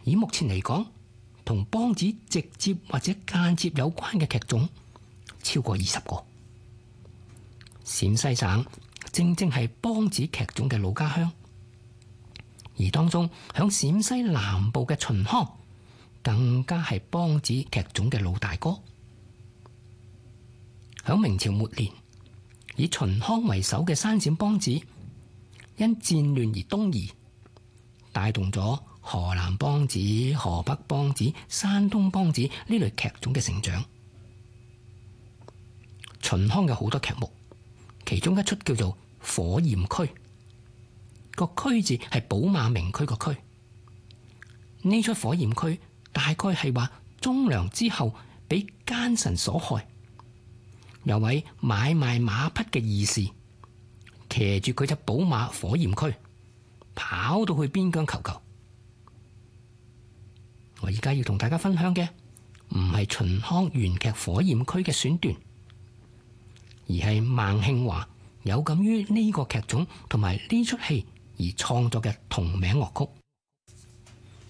以目前嚟講，同梆子直接或者間接有關嘅劇種超過20個。陝西省正正係梆子劇種嘅老家鄉，而當中響陝西南部嘅秦腔更加係梆子劇種嘅老大哥。響明朝末年，以秦腔為首嘅山陝梆子因戰亂而東移，帶動咗河南梆子、河北梆子、山東梆子呢類劇種嘅成長。秦腔有好多劇目，其中一出叫做《火焰區》，個區字係寶馬名區個區。呢出《火焰區》大概係話忠良之後俾奸臣所害，有位買賣馬匹嘅義士騎住佢隻寶馬火焰區跑到去邊疆求救。我而家要同大家分享嘅唔係秦腔原劇《火焰區》嘅選段，而係孟慶華有感於呢個劇種同埋呢出戲而創作嘅同名樂曲。